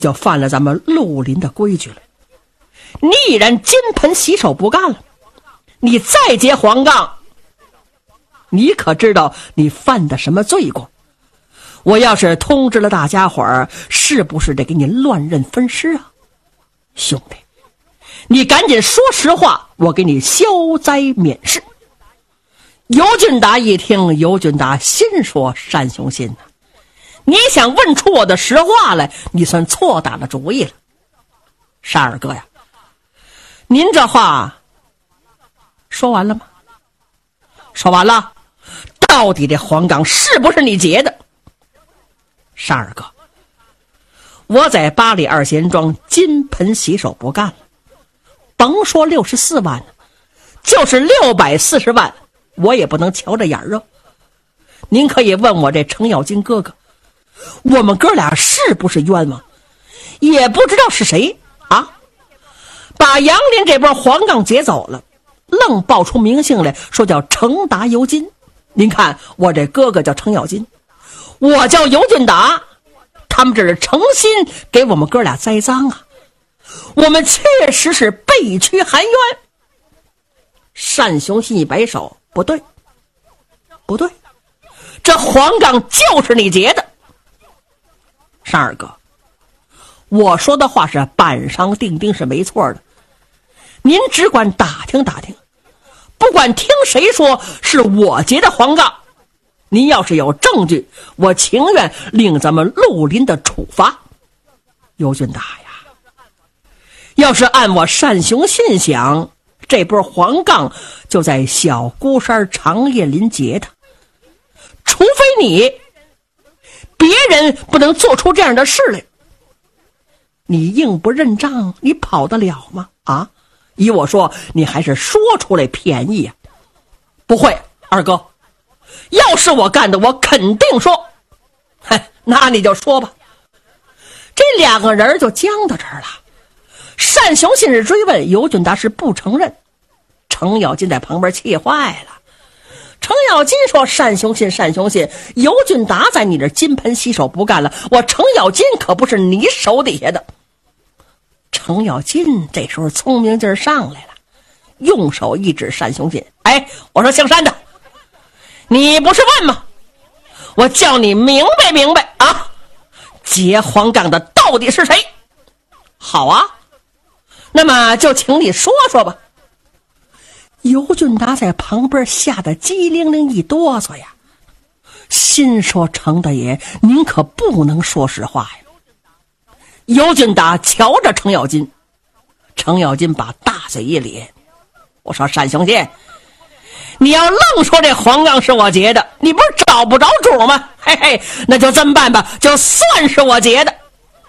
就犯了咱们绿林的规矩了。你已然金盆洗手不干了，你再结黄杠，你可知道你犯的什么罪过？我要是通知了大家伙儿，是不是得给你乱认分尸啊？兄弟，你赶紧说实话，我给你消灾免事。尤俊达一听，尤俊达心说：单雄信啊，你想问出我的实话来，你算错打了主意了。单二哥呀，您这话说完了吗？说完了。到底这黄冈是不是你结的？单二哥，我在八里二贤庄金盆洗手不干了，甭说64万，就是640万我也不能瞧着眼儿。您可以问我这程咬金哥哥，我们哥俩是不是冤枉？也不知道是谁啊，把杨林这波黄杠劫走了，愣报出名姓来，说叫程达尤金。您看我这哥哥叫程咬金，我叫尤俊达，他们这是诚心给我们哥俩栽赃啊，我们确实是背屈含冤。单雄信一摆手，不对不对，这黄杠就是你结的。单二哥，我说的话是板上钉钉，是没错的，您只管打听打听，不管听谁说是我结的黄杠，您要是有证据，我情愿领咱们绿林的处罚。尤俊达呀，要是按我单雄信想，这波黄杠就在小孤山长叶林结的，除非你别人不能做出这样的事来。你硬不认账，你跑得了吗？啊，依我说，你还是说出来便宜呀。不会，二哥，要是我干的，我肯定说。嘿，那你就说吧。这两个人就僵到这儿了。单雄信是追问，尤俊达是不承认。程咬金在旁边气坏了。程咬金说：单雄信，尤俊达在你这金盆洗手不干了，我程咬金可不是你手底下的。程咬金这时候聪明劲上来了，用手一指单雄信：哎，我说姓单的，你不是问吗？我叫你明白明白啊，结黄杠的到底是谁？好啊，那么就请你说说吧。尤俊达在旁边吓得机灵灵一哆嗦呀，心说：程大爷，您可不能说实话呀。尤俊达瞧着程咬金，程咬金把大嘴一咧，我说：单雄信，你要愣说这黄杠是我结的，你不是找不着主吗？嘿嘿，那就这么办吧，就算是我结的。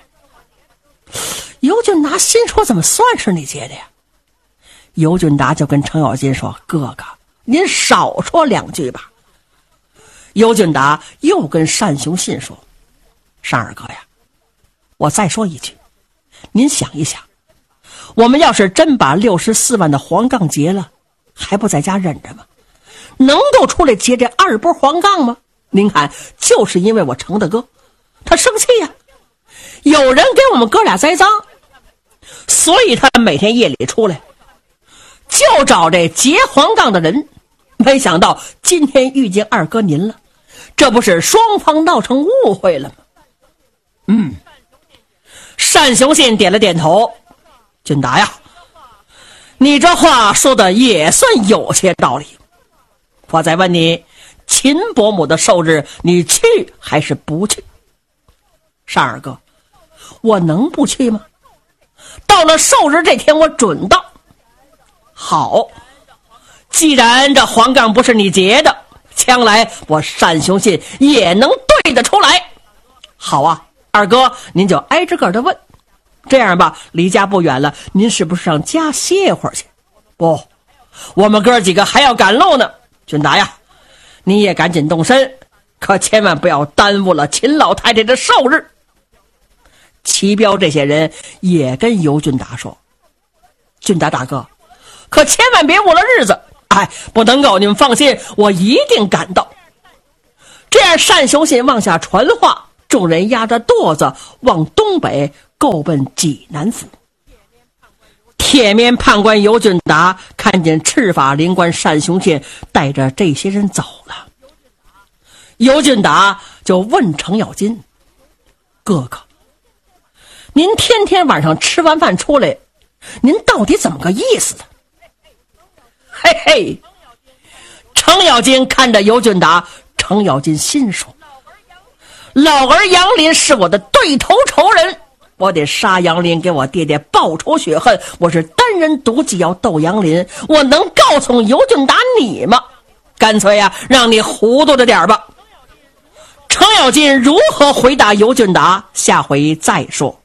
尤俊达心说：怎么算是你结的呀？尤俊达就跟程咬金说：哥哥，您少说两句吧。尤俊达又跟单雄信说：单二哥呀，我再说一句，您想一想，我们要是真把64万的黄杠结了，还不在家忍着吗？能够出来结这二波黄杠吗？您看，就是因为我程大哥他生气呀，有人给我们哥俩栽赃，所以他每天夜里出来就找这结黄杠的人。没想到今天遇见二哥您了，这不是双方闹成误会了吗？单雄信点了点头。俊达呀，你这话说的也算有些道理。我再问你，秦伯母的寿日你去还是不去？单二哥，我能不去吗？到了寿日这天我准到。好，既然这黄杠不是你结的，将来我单雄信也能对得出来。好啊，二哥您就挨着个的问。这样吧，离家不远了，您是不是上家歇会儿去？不，我们哥几个还要赶路呢。俊达呀，你也赶紧动身，可千万不要耽误了秦老太太的寿日。齐彪这些人也跟尤俊达说：俊达大哥，可千万别误了日子，不能够，你们放心，我一定赶到。这样单雄信往下传话，众人压着垛子往东北够奔济南府。铁面判官尤俊达看见赤发灵官单雄宪带着这些人走了，尤俊达就问程咬金：哥哥，您天天晚上吃完饭出来，您到底怎么个意思的？嘿嘿，程咬金看着尤俊达，程咬金心说：老儿杨林是我的对头仇人，我得杀杨林给我爹爹报仇雪恨，我是单人独骑要斗杨林，我能告诉尤俊达你吗？干脆呀，让你糊涂着点吧。程咬金如何回答尤俊达，下回再说。